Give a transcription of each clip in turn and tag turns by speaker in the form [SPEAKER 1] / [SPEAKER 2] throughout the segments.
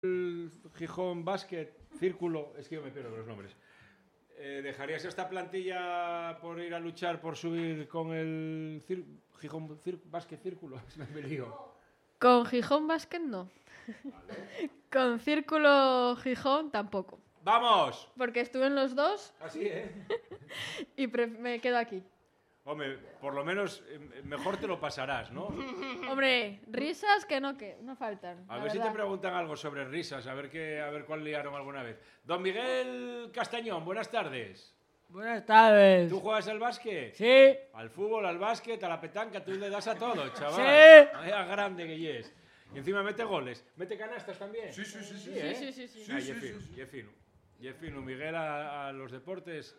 [SPEAKER 1] el Gijón Basket, Círculo, es que yo me pierdo con los nombres. ¿Dejarías esta plantilla por ir a luchar por subir con el Gijón Basket Círculo? Me lío.
[SPEAKER 2] Con Gijón Basket no. Vale. Con Círculo Gijón tampoco.
[SPEAKER 1] ¡Vamos!
[SPEAKER 2] Porque estuve en los dos.
[SPEAKER 1] Así, ¿eh?
[SPEAKER 2] Y me quedo aquí.
[SPEAKER 1] Hombre, por lo menos mejor te lo pasarás, ¿no?
[SPEAKER 2] Hombre, risas que no faltan.
[SPEAKER 1] A ver si te preguntan algo sobre risas, a ver cuál liaron alguna vez. Don Miguel Castañón, buenas tardes.
[SPEAKER 3] Buenas tardes.
[SPEAKER 1] ¿Tú juegas al básquet?
[SPEAKER 3] Sí.
[SPEAKER 1] Al fútbol, al básquet, a la petanca, tú le das a todo, chaval.
[SPEAKER 3] Sí.
[SPEAKER 1] Vaya grande que es. Y encima mete goles. ¿Mete canastas también?
[SPEAKER 3] Sí.
[SPEAKER 1] Y fino, Miguel a los deportes.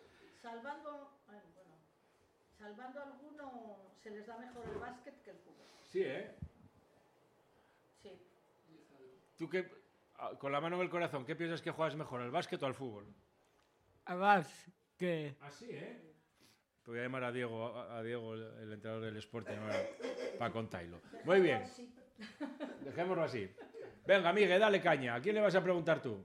[SPEAKER 4] Salvando alguno, se les da mejor el básquet que el fútbol.
[SPEAKER 1] Sí, ¿eh?
[SPEAKER 4] Sí.
[SPEAKER 1] ¿Tú qué, con la mano en el corazón, qué piensas que juegas mejor, al básquet o al fútbol?
[SPEAKER 3] Al básquet.
[SPEAKER 1] Así, ¿eh? Te voy a llamar a Diego, el entrenador del Sporting, para contarlo. Muy bien. Dejémoslo así. Venga, Miguel, dale caña. ¿A quién le vas a preguntar tú?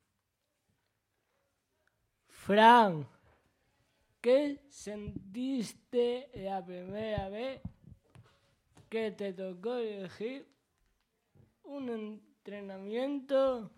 [SPEAKER 3] Fran, ¿qué sentiste la primera vez que te tocó elegir un entrenamiento?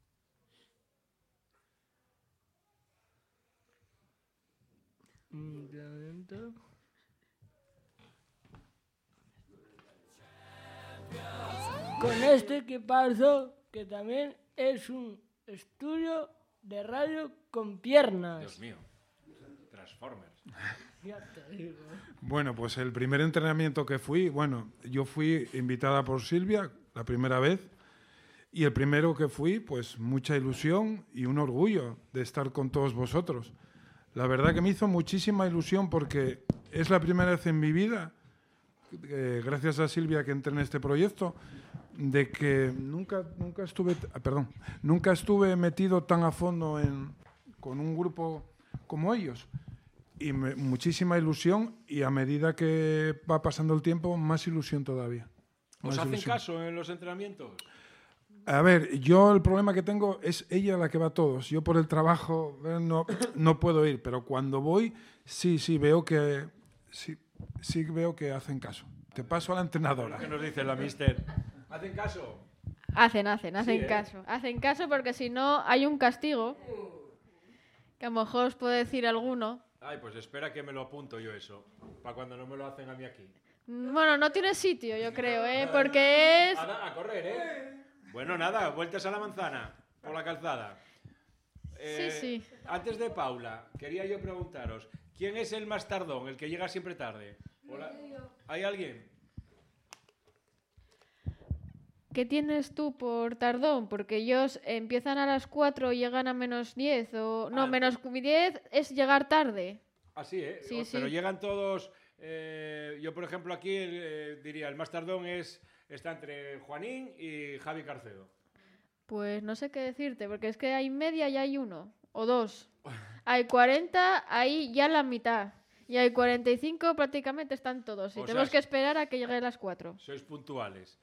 [SPEAKER 3] Con este equipazo que también es un estudio de radio con piernas.
[SPEAKER 1] Dios mío. Transformers.
[SPEAKER 3] Ya te digo.
[SPEAKER 5] Bueno, pues el primer entrenamiento que fui, yo fui invitada por Silvia la primera vez y el primero que fui, pues mucha ilusión y un orgullo de estar con todos vosotros. La verdad que me hizo muchísima ilusión porque es la primera vez en mi vida, gracias a Silvia que entré en este proyecto, de que nunca estuve metido tan a fondo con un grupo como ellos. Y muchísima ilusión y a medida que va pasando el tiempo, más ilusión todavía.
[SPEAKER 1] ¿Os hacen caso en los entrenamientos?
[SPEAKER 5] A ver, yo el problema que tengo es ella la que va a todos. Yo por el trabajo no puedo ir, pero cuando voy sí veo que veo que hacen caso. Te paso a la entrenadora.
[SPEAKER 1] ¿Qué nos dice la mister? ¿Hacen caso?
[SPEAKER 2] Hacen
[SPEAKER 1] Sí,
[SPEAKER 2] caso. Hacen caso porque si no hay un castigo que a lo mejor os puede decir alguno.
[SPEAKER 1] Ay, pues espera que me lo apunto yo eso, para cuando no me lo hacen a mí aquí.
[SPEAKER 2] Bueno, no tiene sitio, yo creo, porque es...
[SPEAKER 1] A correr, ¿eh? Bueno, nada, vueltas a la manzana, por la calzada.
[SPEAKER 2] Sí.
[SPEAKER 1] Antes de Paula, quería yo preguntaros, ¿quién es el más tardón, el que llega siempre tarde? Hola. ¿Hay alguien?
[SPEAKER 2] ¿Qué tienes tú por tardón? Porque ellos empiezan a las 4 y llegan a menos 10. No, menos 10 es llegar tarde.
[SPEAKER 1] Así, ¿eh?
[SPEAKER 2] Sí.
[SPEAKER 1] Pero llegan todos... yo, por ejemplo, aquí diría, el más tardón está entre Juanín y Javi Carcedo.
[SPEAKER 2] Pues no sé qué decirte, porque es que hay media y hay uno, o dos. Hay 40, ahí ya la mitad. Y hay 45, prácticamente están todos. Y tenemos que esperar a que llegue a las 4.
[SPEAKER 1] Sois puntuales.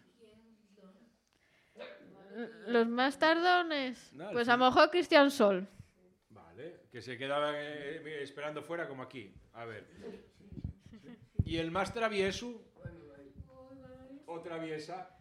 [SPEAKER 2] Los más tardones,
[SPEAKER 1] No,
[SPEAKER 2] pues
[SPEAKER 1] sí.
[SPEAKER 2] a lo mejor Cristian Sol.
[SPEAKER 1] Vale, que se quedaban esperando fuera como aquí. A ver. ¿Y el más travieso? ¿O traviesa?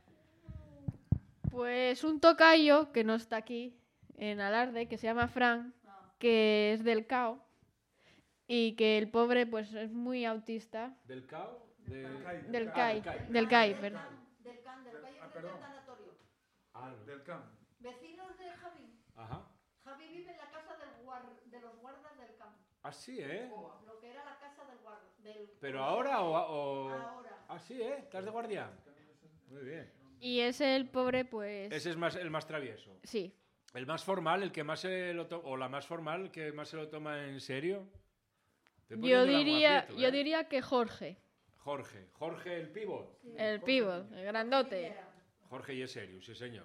[SPEAKER 2] Pues un tocayo, que no está aquí, en Alarde, que se llama Fran, que es del CAO, y que el pobre pues es muy autista.
[SPEAKER 1] ¿Del CAO?
[SPEAKER 2] Del CAI, perdón.
[SPEAKER 4] Del CAI es del tanatorio.
[SPEAKER 5] Del CAM.
[SPEAKER 4] Vecinos de Javi.
[SPEAKER 1] Ajá.
[SPEAKER 4] Javi vive en la casa de los guardas del campo.
[SPEAKER 1] Ah, sí, ¿eh?
[SPEAKER 4] Lo que era la casa del guarda.
[SPEAKER 1] ¿Pero ahora o...?
[SPEAKER 4] Ahora.
[SPEAKER 1] Ah, sí, ¿eh? ¿Estás de guardia? Muy bien.
[SPEAKER 2] Y ese el pobre pues...
[SPEAKER 1] Ese es el más travieso.
[SPEAKER 2] Sí.
[SPEAKER 1] El más formal, el que más se lo toma... O la más formal, el que más se lo toma en serio.
[SPEAKER 2] Yo diría que Jorge.
[SPEAKER 1] Jorge el pívot.
[SPEAKER 4] Sí.
[SPEAKER 2] El pívot, el grandote.
[SPEAKER 1] Jorge y es serio, sí señor.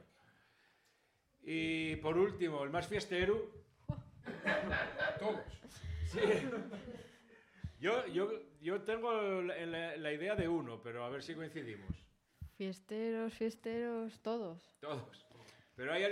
[SPEAKER 1] Y por último, el más fiestero.
[SPEAKER 5] Todos.
[SPEAKER 1] Sí. Yo tengo la idea de uno, pero a ver si coincidimos.
[SPEAKER 2] Fiesteros, todos.
[SPEAKER 1] Todos. Pero hay